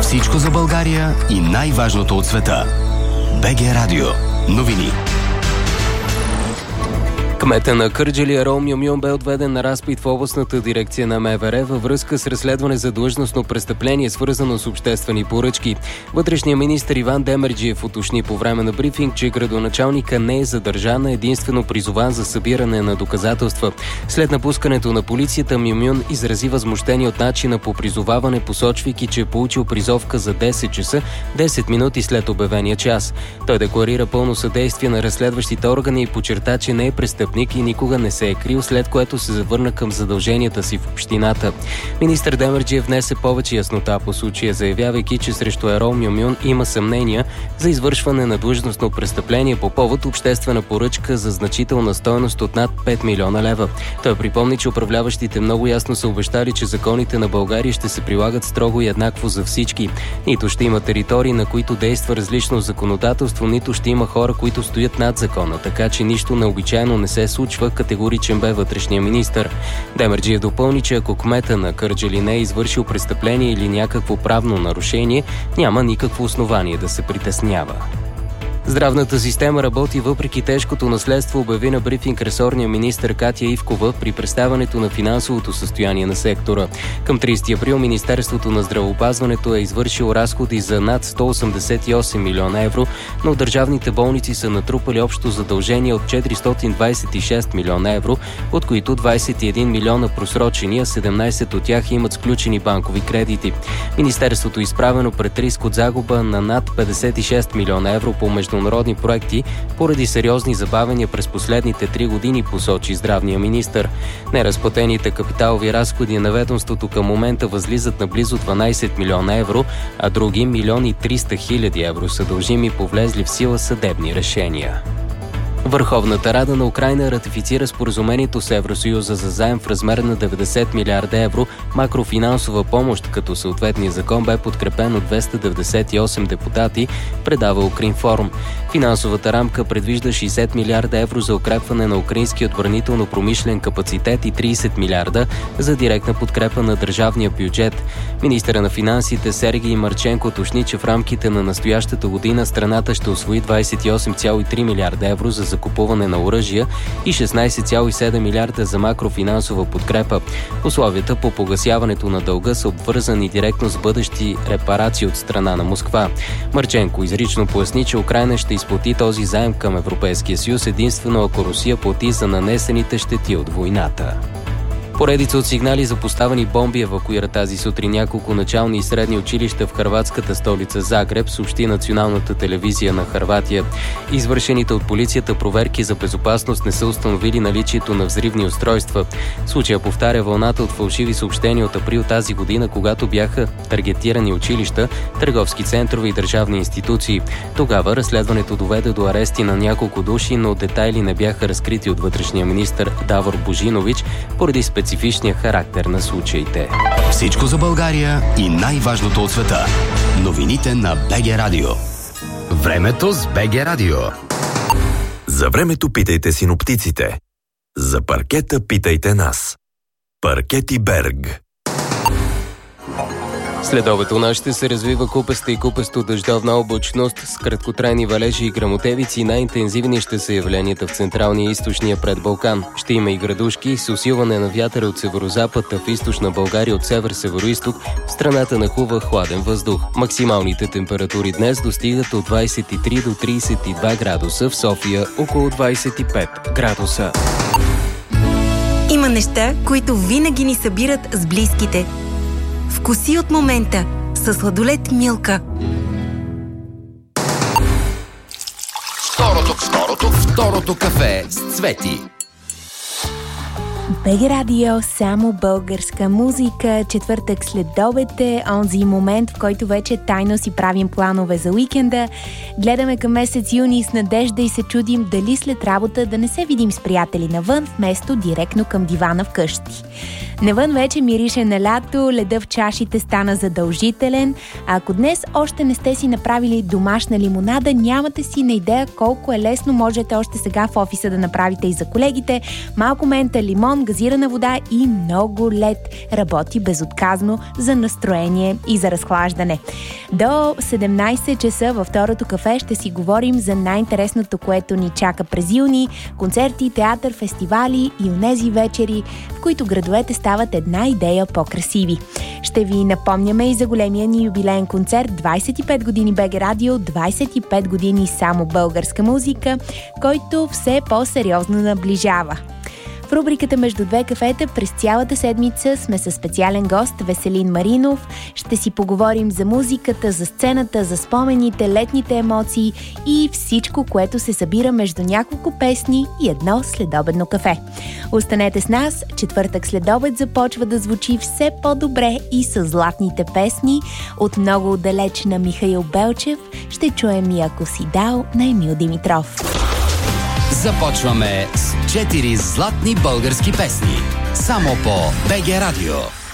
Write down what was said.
Всичко за България и най-важното от света. БГ Радио. Новини. Кметът на Кърджали Ерол Мюмюн бе отведен на разпит в областната дирекция на МВР във връзка с разследване за длъжностно престъпление, свързано с обществени поръчки. Вътрешният министър Иван Демерджиев уточни по време на брифинг, че градоначалника не е задържан, а единствено призован за събиране на доказателства. След напускането на полицията, Мюмюн изрази възмущение от начина по призоваване, посочвайки, че е получил призовка за 10 часа, 10 минути след обявения час. Той декларира пълно съдействие на разследващите органи и подчерта, че не е престъпник и никога не се е крил, след което се завърна към задълженията си в общината. Министър Демерджиев внесе повече яснота по случая, заявявайки, че срещу Ерол Мюмюн има съмнения за извършване на длъжностно престъпление по повод обществена поръчка за значителна стойност от над 5 милиона лева. Той припомни, че управляващите много ясно са обещали, че законите на България ще се прилагат строго и еднакво за всички. Нито ще има територии, на които действа различно законодателство, нито ще има хора, които стоят над закона, така че нищо необичайно не се случва, категоричен бе вътрешния министър. Демерджиев допълни, че ако кмета на Кърджали не е извършил престъпление или някакво правно нарушение, няма никакво основание да се притеснява. Здравната система работи въпреки тежкото наследство, обяви на брифинг ресорния министър Катя Ивкова при представянето на финансовото състояние на сектора. Към 30 април Министерството на здравеопазването е извършило разходи за над 188 милиона евро, но държавните болници са натрупали общо задължения от 426 милиона евро, от които 21 милиона просрочени, а 17 от тях имат сключени банкови кредити. Министерството е изправено пред риск от загуба на над 56 милиона евро по международни проекти поради сериозни забавения през последните 3 години, посочи здравния министър. Неразплатените капиталови разходи на ведомството към момента възлизат на близо 12 милиона евро, а други 1 300 000 евро са дължими по влезли в сила съдебни решения. Върховната Рада на Украйна ратифицира споразумението с Евросъюза за заем в размер на 90 милиарда евро макрофинансова помощ, като съответният закон бе подкрепен от 298 депутати, предава Укринформ. Финансовата рамка предвижда 60 милиарда евро за укрепване на украинския отбранително-промишлен капацитет и 30 милиарда за директна подкрепа на държавния бюджет. Министъра на финансите Сергей Марченко уточни, че в рамките на настоящата година страната ще усвои 28,3 милиарда евро за закупуване на оръжия и 16,7 милиарда за макрофинансова подкрепа. Условията по погасяването на дълга са обвързани директно с бъдещи репарации от страна на Москва. Марченко изрично поясни, че Украйна ще изплати този заем към Европейския съюз единствено ако Русия плати за нанесените щети от войната. Поредица от сигнали за поставени бомби евакуира тази сутрин няколко начални и средни училища в хърватската столица Загреб, съобщи националната телевизия на Хърватия. Извършените от полицията проверки за безопасност не са установили наличието на взривни устройства. Случая повтаря вълната от фалшиви съобщения от април тази година, когато бяха таргетирани училища, търговски центрове и държавни институции. Тогава разследването доведе до арести на няколко души, но детайли не бяха разкрити от вътрешния министър Давор Божинович поради специфичния характер на случаите. Всичко за България и най-важното от света. Новините на БГ Радио. Времето с БГ Радио. За времето питайте синоптиците. За паркета питайте нас. Паркети Берг. След обед у нас ще се развива купеста и купесто дъждовна облачност с краткотрайни валежи и гръмотевици. Най-интензивни ще са явленията в централния и източния предбалкан. Ще има и градушки с усилване на вятъра от северозапад, а в източна България от север-североизток в страната нахлува хладен въздух. Максималните температури днес достигат от 23 до 32 градуса, в София около 25 градуса. Има неща, които винаги ни събират с близките. Вкуси от момента със сладолед Милка. Второто кафе с Цвети. БГ Радио, само българска музика. Четвъртък след обед е онзи момент, в който вече тайно си правим планове за уикенда. Гледаме към месец юни с надежда и се чудим дали след работа да не се видим с приятели навън, вместо директно към дивана вкъщи. Навън вече мирише на лято, леда в чашите стана задължителен, а ако днес още не сте си направили домашна лимонада, нямате си на идея колко е лесно можете още сега в офиса да направите и за колегите. Малко мента, лимон, газирана вода и много лед. Работи безотказно за настроение и за разхлаждане. До 17 часа във второто кафе ще си говорим за най-интересното, което ни чака през юни, концерти, театър, фестивали и онези вечери, в които градовете стават една идея по-красиви. Ще ви напомняме и за големия ни юбилеен концерт 25 години БГ Радио, 25 години само българска музика, който все по-сериозно наближава. В рубриката Между две кафета през цялата седмица сме със специален гост Веселин Маринов. Ще си поговорим за музиката, за сцената, за спомените, летните емоции и всичко, което се събира между няколко песни и едно следобедно кафе. Останете с нас, четвъртък следобед започва да звучи все по-добре и с златните песни. От много отдалеч на Михаил Белчев ще чуем и Ако си дал на Емил Димитров. Започваме с 4 златни български песни. Само по БГ Радио.